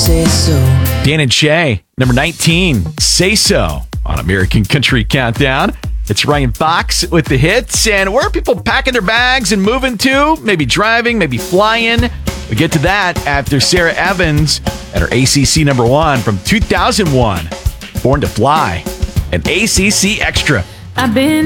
say so. Dan and Shay, number 19, Say So on American Country Countdown. It's Ryan Fox with the hits. And where are people packing their bags and moving to? Maybe driving, maybe flying. We get to that after Sarah Evans and her ACC number 1 from 2001, Born to Fly, an ACC Extra. I've been